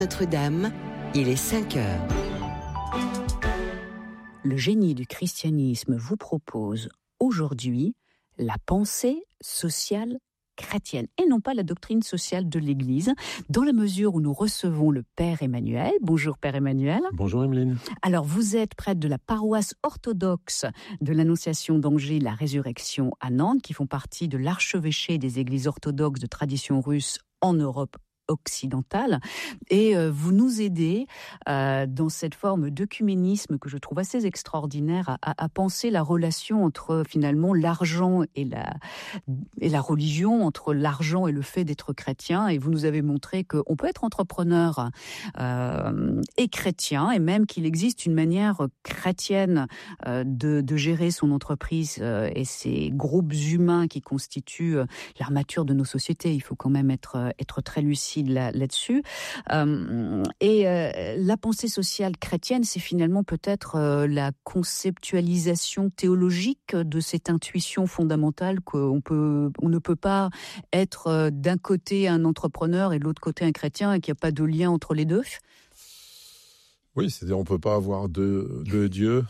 Notre-Dame, il est 5 heures. Le génie du christianisme vous propose aujourd'hui la pensée sociale chrétienne et non pas la doctrine sociale de l'Église, dans la mesure où nous recevons le Père Emmanuel. Bonjour Père Emmanuel. Bonjour Emeline. Alors vous êtes prêtre de la paroisse orthodoxe de l'Annonciation d'Angers, la Résurrection à Nantes, qui font partie de l'archevêché des églises orthodoxes de tradition russe en Europe occidentale, et vous nous aidez dans cette forme d'œcuménisme que je trouve assez extraordinaire à penser la relation entre finalement l'argent et la religion, entre l'argent et le fait d'être chrétien, et vous nous avez montré qu'on peut être entrepreneur et chrétien, et même qu'il existe une manière chrétienne de gérer son entreprise et ces groupes humains qui constituent l'armature de nos sociétés. Il faut quand même être très lucide là-dessus. La pensée sociale chrétienne, c'est finalement peut-être la conceptualisation théologique de cette intuition fondamentale qu'on ne peut pas être d'un côté un entrepreneur et de l'autre côté un chrétien et qu'il n'y a pas de lien entre les deux. Oui, c'est-à-dire on peut pas avoir deux dieux.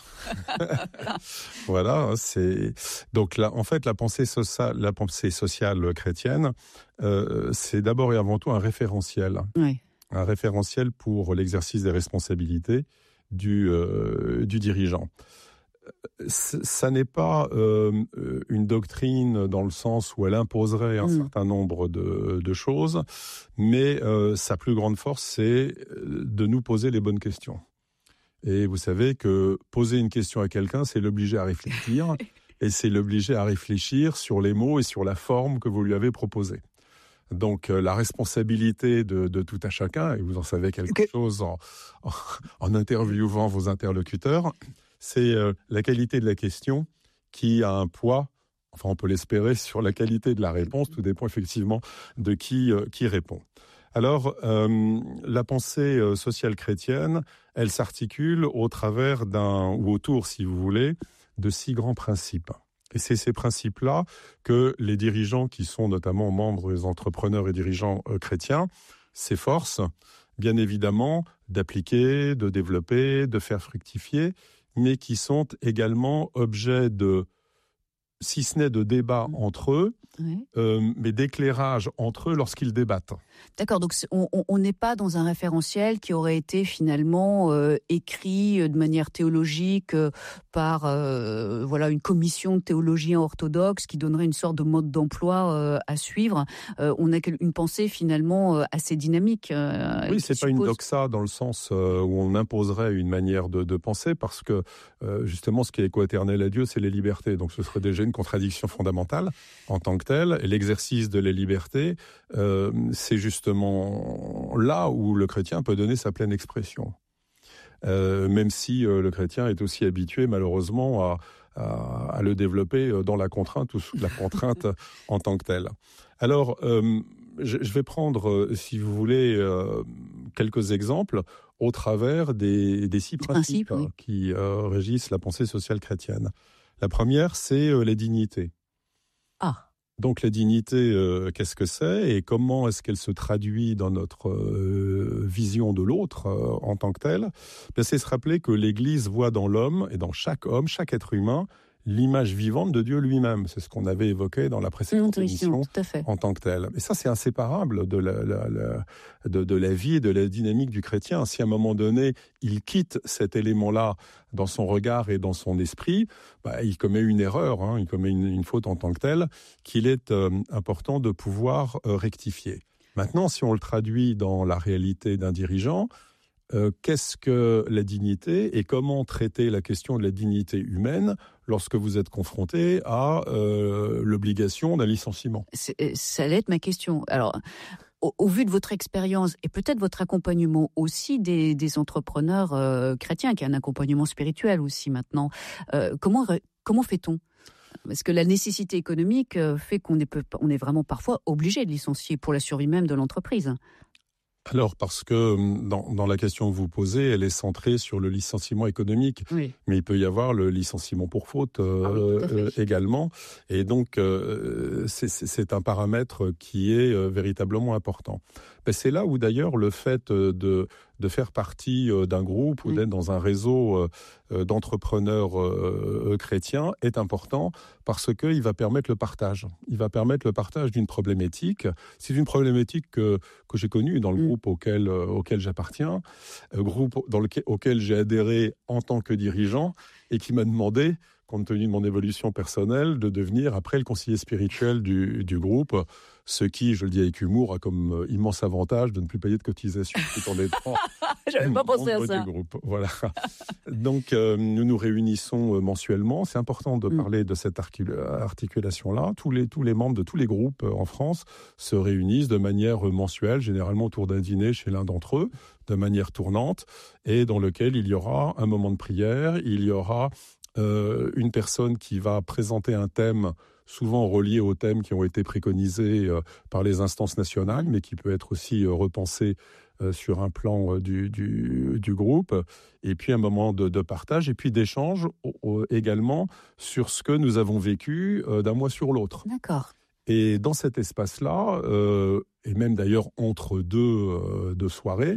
Voilà, c'est donc là, en fait, la pensée sociale chrétienne, c'est d'abord et avant tout un référentiel. Oui. Un référentiel pour l'exercice des responsabilités du dirigeant. Ça n'est pas une doctrine dans le sens où elle imposerait un certain nombre de choses, mais sa plus grande force, c'est de nous poser les bonnes questions. Et vous savez que poser une question à quelqu'un, c'est l'obliger à réfléchir, et c'est l'obliger à réfléchir sur les mots et sur la forme que vous lui avez proposée. Donc la responsabilité de tout à chacun, et vous en savez quelque chose en interviewant vos interlocuteurs, c'est la qualité de la question qui a un poids, enfin on peut l'espérer, sur la qualité de la réponse. Tout dépend effectivement de qui répond. Alors, la pensée sociale chrétienne, elle s'articule au travers ou autour, si vous voulez, de 6 grands principes. Et c'est ces principes-là que les dirigeants qui sont notamment membres des entrepreneurs et dirigeants chrétiens s'efforcent, bien évidemment, d'appliquer, de développer, de faire fructifier, mais qui sont également objets de, si ce n'est de débat entre eux, mais d'éclairage entre eux lorsqu'ils débattent. D'accord, donc on n'est pas dans un référentiel qui aurait été finalement écrit de manière théologique par une commission de théologiens orthodoxes qui donnerait une sorte de mode d'emploi à suivre. On a une pensée finalement assez dynamique. Oui, c'est pas une doxa dans le sens où on imposerait une manière de penser, parce que justement ce qui est coéternel à Dieu, c'est les libertés. Donc ce serait déjà une contradiction fondamentale en tant que telle. Et l'exercice de la liberté, c'est justement là où le chrétien peut donner sa pleine expression. Même si le chrétien est aussi habitué malheureusement à le développer dans la contrainte ou sous la contrainte en tant que telle. Alors, je vais prendre, si vous voulez, quelques exemples au travers des 6 principes qui régissent la pensée sociale chrétienne. La première, c'est la dignité. Donc la dignité, qu'est-ce que c'est et comment est-ce qu'elle se traduit dans notre vision de l'autre en tant que telle ? C'est se rappeler que l'Église voit dans l'homme et dans chaque homme, chaque être humain, l'image vivante de Dieu lui-même. C'est ce qu'on avait évoqué dans la précédente émission en tant que telle. Et ça, c'est inséparable de la vie et de la dynamique du chrétien. Si à un moment donné, il quitte cet élément-là dans son regard et dans son esprit, il commet une erreur, il commet une faute en tant que telle, qu'il est important de pouvoir rectifier. Maintenant, si on le traduit dans la réalité d'un dirigeant, qu'est-ce que la dignité et comment traiter la question de la dignité humaine lorsque vous êtes confronté à l'obligation d'un licenciement ? Ça allait être ma question. Alors, au vu de votre expérience et peut-être votre accompagnement aussi des entrepreneurs chrétiens, qui est un accompagnement spirituel aussi maintenant, comment fait-on ? Parce que la nécessité économique fait qu'on est vraiment parfois obligé de licencier pour la survie même de l'entreprise. Alors, parce que dans la question que vous posez, elle est centrée sur le licenciement économique. Oui. Mais il peut y avoir le licenciement pour faute également. Et donc, c'est un paramètre qui est véritablement important. Ben, c'est là où, d'ailleurs, le fait de faire partie d'un groupe ou d'être dans un réseau d'entrepreneurs chrétiens est important parce qu'il va permettre le partage. Il va permettre le partage d'une problématique. C'est une problématique que j'ai connue dans le groupe auquel j'appartiens, groupe auquel j'ai adhéré en tant que dirigeant et qui m'a demandé, compte tenu de mon évolution personnelle, de devenir après le conseiller spirituel du groupe, ce qui, je le dis avec humour, a comme immense avantage de ne plus payer de cotisation tout en étant J'avais pas pensé à ça. du groupe. Voilà. Donc, nous nous réunissons mensuellement. C'est important de parler de cette articulation-là. Tous les membres de tous les groupes en France se réunissent de manière mensuelle, généralement autour d'un dîner chez l'un d'entre eux, de manière tournante, et dans lequel il y aura un moment de prière, il y aura une personne qui va présenter un thème souvent relié aux thèmes qui ont été préconisés par les instances nationales, mais qui peut être aussi repensé sur un plan du groupe, et puis un moment de partage, et puis d'échange également sur ce que nous avons vécu d'un mois sur l'autre. D'accord. Et dans cet espace-là, et même d'ailleurs entre deux soirées,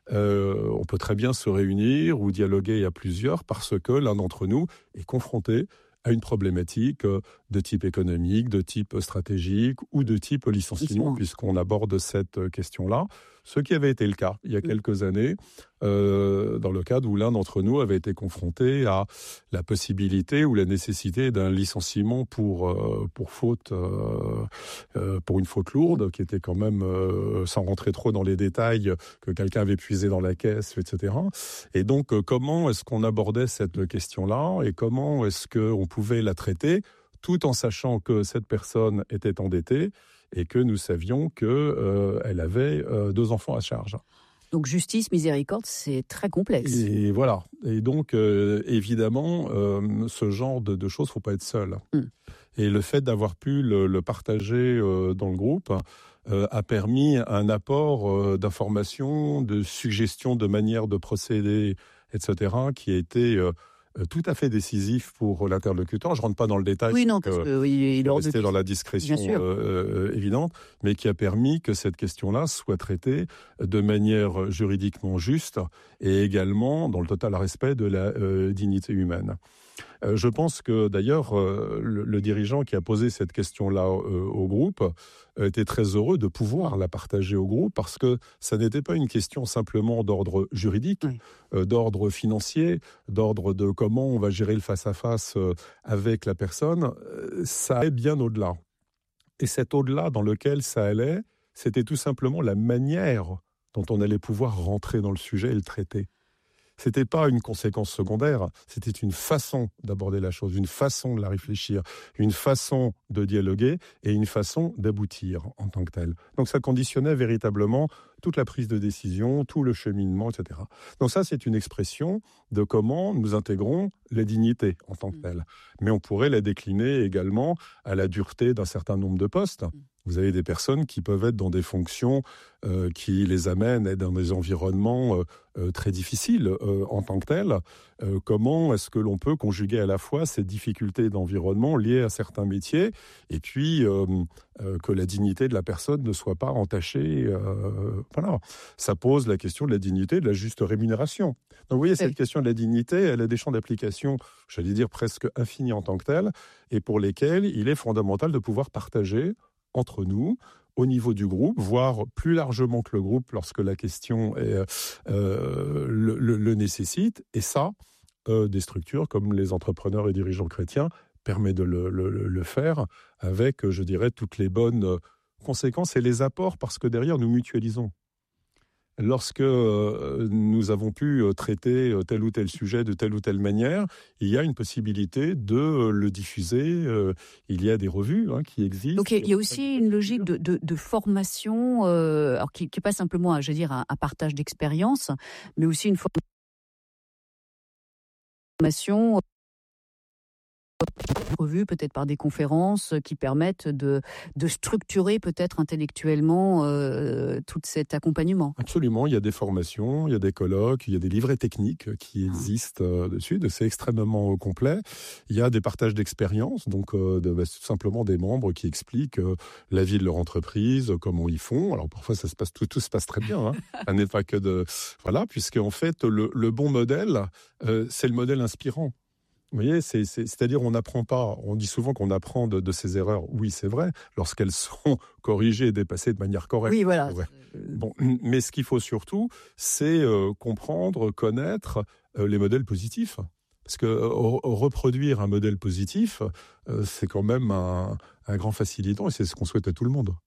on peut très bien se réunir ou dialoguer à plusieurs parce que l'un d'entre nous est confronté à une problématique de type économique, de type stratégique ou de type licenciement, puisqu'on aborde cette question-là. Ce qui avait été le cas il y a quelques années, dans le cadre où l'un d'entre nous avait été confronté à la possibilité ou la nécessité d'un licenciement pour faute, pour une faute lourde, qui était quand même, sans rentrer trop dans les détails, que quelqu'un avait puisé dans la caisse, etc. Et donc, comment est-ce qu'on abordait cette question-là et comment est-ce qu'on pouvait la traiter tout en sachant que cette personne était endettée et que nous savions qu'elle avait 2 enfants à charge. Donc justice, miséricorde, c'est très complexe. Et voilà. Et donc, évidemment, ce genre de choses, il ne faut pas être seul. Et le fait d'avoir pu le partager dans le groupe a permis un apport d'informations, de suggestions de manière de procéder, etc., qui a été tout à fait décisif pour l'interlocuteur. Je ne rentre pas dans le détail, oui, non, parce que il est rester dans la discrétion évidente, mais qui a permis que cette question-là soit traitée de manière juridiquement juste et également dans le total respect de la dignité humaine. Je pense que d'ailleurs, le dirigeant qui a posé cette question-là au groupe était très heureux de pouvoir la partager au groupe parce que ça n'était pas une question simplement d'ordre juridique, d'ordre financier, d'ordre de comment on va gérer le face-à-face avec la personne. Ça allait bien au-delà. Et cet au-delà dans lequel ça allait, c'était tout simplement la manière dont on allait pouvoir rentrer dans le sujet et le traiter. C'était pas une conséquence secondaire, c'était une façon d'aborder la chose, une façon de la réfléchir, une façon de dialoguer et une façon d'aboutir en tant que telle. Donc ça conditionnait véritablement toute la prise de décision, tout le cheminement, etc. Donc ça, c'est une expression de comment nous intégrons la dignité en tant que telle. Mais on pourrait la décliner également à la dureté d'un certain nombre de postes. Vous avez des personnes qui peuvent être dans des fonctions qui les amènent à être dans des environnements très difficiles en tant que tels. Comment est-ce que l'on peut conjuguer à la fois ces difficultés d'environnement liées à certains métiers et puis que la dignité de la personne ne soit pas entachée. Voilà. Ça pose la question de la dignité, de la juste rémunération. Donc vous voyez, cette question de la dignité, elle a des champs d'application, j'allais dire presque infinis en tant que tels, et pour lesquels il est fondamental de pouvoir partager entre nous, au niveau du groupe, voire plus largement que le groupe lorsque la question le nécessite. Et ça, des structures comme les entrepreneurs et dirigeants chrétiens permettent de le faire avec, je dirais, toutes les bonnes conséquences et les apports, parce que derrière, nous mutualisons. Lorsque nous avons pu traiter tel ou tel sujet de telle ou telle manière, il y a une possibilité de le diffuser. Il y a des revues qui existent. Donc il y a aussi une logique de formation, alors qui n'est pas simplement, un partage d'expérience, mais aussi une formation revues, peut-être par des conférences qui permettent de structurer peut-être intellectuellement tout cet accompagnement. Absolument, il y a des formations, il y a des colloques, il y a des livrets techniques qui existent dessus, c'est extrêmement complet. Il y a des partages d'expériences, donc tout simplement des membres qui expliquent la vie de leur entreprise, comment ils font. Alors parfois tout se passe très bien, hein. Ça n'est pas que de... Voilà, puisque en fait le bon modèle, c'est le modèle inspirant. Vous voyez, c'est-à-dire on n'apprend pas, on dit souvent qu'on apprend de ses erreurs. Oui, c'est vrai, lorsqu'elles sont corrigées et dépassées de manière correcte. Oui, voilà. Ouais. Bon, mais ce qu'il faut surtout, c'est comprendre, connaître les modèles positifs. Parce que reproduire un modèle positif, c'est quand même un grand facilitant et c'est ce qu'on souhaite à tout le monde.